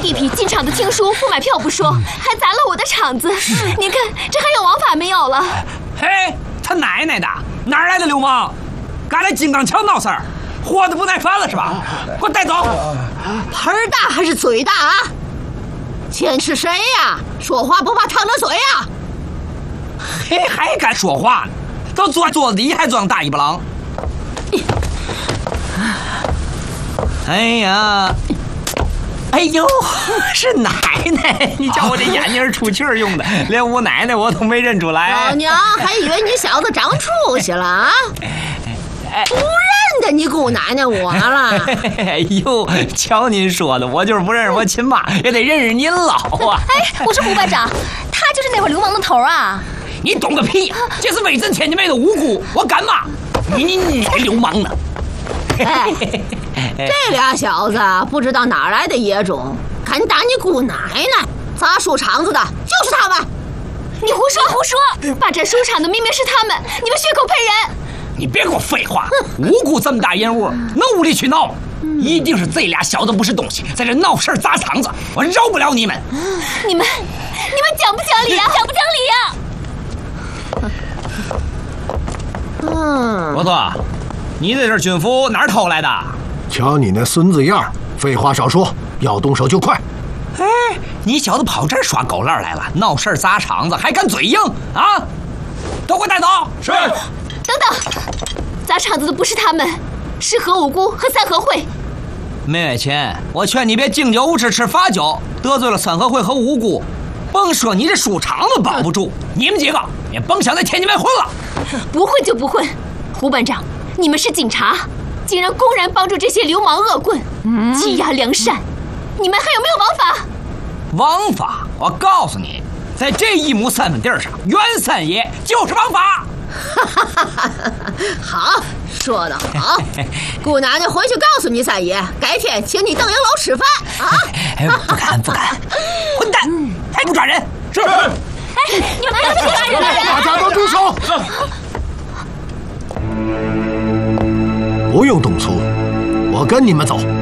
地痞进场的听书不买票不说，还砸了我的场子。您看这还有王法没有了？ 嘿，他奶奶的，哪儿来的流氓？敢来金刚桥闹事儿，活得不耐烦了是吧？给我带走！ 盆大还是嘴大啊？坚持谁呀？说话不怕烫了嘴呀？ 嘿，还敢说话呢？都坐桌子底还装大尾巴狼？哎呀！哎呦，是奶奶！你叫我这眼睛出气儿用的，连我奶奶我都没认出来。 老娘还以为你小子长出息了啊！不认得你姑奶奶我了。 哎呦，瞧您说的，我就是不认识我亲妈，也得认识您老啊。 哎，我说胡班长，他就是那伙流氓的头啊！ 你懂个屁呀！这是威震天津卫的无辜，我敢骂你还流氓呢！ 哎，这俩小子不知道哪来的野种，敢打你姑奶奶，砸书场子的就是他们。 你胡说胡说！霸占书场的明明是他们，你们血口喷人！ 你别给我废话！无辜这么大人物，能无理取闹吗？一定是这俩小子不是东西，在这闹事砸场子，我饶不了你们！ 你们讲不讲理啊？讲不讲理啊？ 罗特，你这身军服哪儿偷来的？ 瞧你那孙子样，废话少说，要动手就快。 哎，你小子跑这儿耍狗烂来了，闹事砸场子还敢嘴硬啊？都给我带走！是。 等等，砸场子的不是他们，是何五姑和三合会。 梅月琴，我劝你别敬酒不吃吃罚酒，得罪了三合会和五姑，甭说你这书场子保不住，你们几个也甭想在天津卫混了。 不混就不混，胡班长，你们是警察，竟然公然帮助这些流氓恶棍，欺压良善，你们还有没有王法？ 王法，我告诉你，在这1亩3分地上，袁三爷就是王法。 好，说得好。姑奶奶回去告诉你三爷，改天请你邓营楼吃饭啊！ 不敢，混蛋，还不抓人？是。 哎，你们不抓人了！ 大家都住手！不用动粗，我跟你们走。